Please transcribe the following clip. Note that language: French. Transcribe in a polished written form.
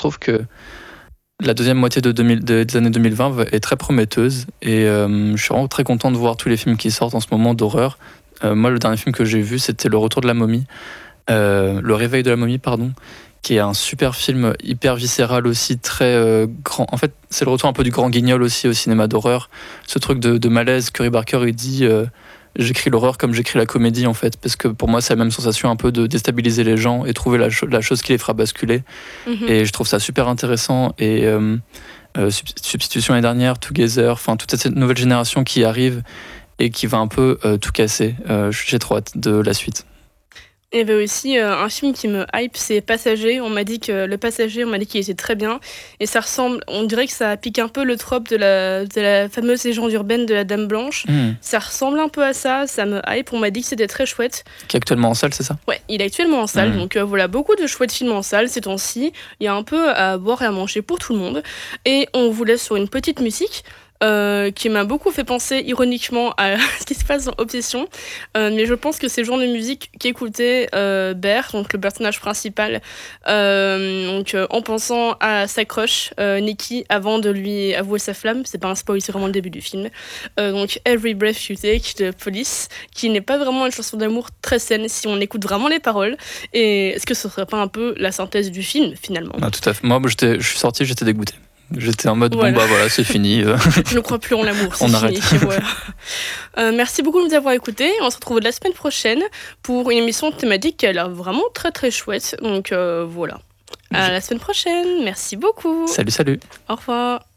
trouve que la deuxième moitié des années 2020 est très prometteuse et je suis vraiment très content de voir tous les films qui sortent en ce moment d'horreur. Moi, le dernier film que j'ai vu, c'était Le Retour de la momie, Le Réveil de la momie, pardon, qui est un super film hyper viscéral aussi, très grand. En fait, c'est le retour un peu du grand guignol aussi au cinéma d'horreur. Ce truc de malaise, Cory Barker, il dit j'écris l'horreur comme j'écris la comédie, en fait, parce que pour moi, c'est la même sensation un peu de déstabiliser les gens et trouver la chose qui les fera basculer. Et je trouve ça super intéressant. Et Substitution l'année dernière, Together, enfin, toute cette nouvelle génération qui arrive et qui va un peu tout casser. J'ai trop hâte de la suite. Il y avait aussi un film qui me hype, c'est Passager. On m'a dit qu'il était très bien. Et ça ressemble, on dirait que ça pique un peu le trope de la fameuse légende urbaine de la Dame Blanche. Ça ressemble un peu à ça, ça me hype. On m'a dit que c'était très chouette. Qui est actuellement en salle, c'est ça ? Ouais, il est actuellement en salle. Donc voilà, beaucoup de chouettes films en salle ces temps-ci. Il y a un peu à boire et à manger pour tout le monde. Et on vous laisse sur une petite musique. Qui m'a beaucoup fait penser ironiquement à ce qui se passe dans Obsession, mais je pense que c'est le genre de musique qu'écoutait Bear, donc le personnage principal, en pensant à sa crush Nikki avant de lui avouer sa flamme. C'est pas un spoil, c'est vraiment le début du film. Donc Every Breath You Take de Police, qui n'est pas vraiment une chanson d'amour très saine si on écoute vraiment les paroles. Et est-ce que ce serait pas un peu la synthèse du film finalement ? Ah, tout à fait. Moi, je suis sorti, j'étais dégoûté. J'étais en mode, bon bah voilà, c'est fini. Je ne crois plus en l'amour, c'est on fini. Arrête. Voilà. Merci beaucoup de nous avoir écoutés. On se retrouve la semaine prochaine pour une émission thématique qui a l'air vraiment très très chouette. Donc voilà. À la semaine prochaine. Merci beaucoup. Salut. Au revoir.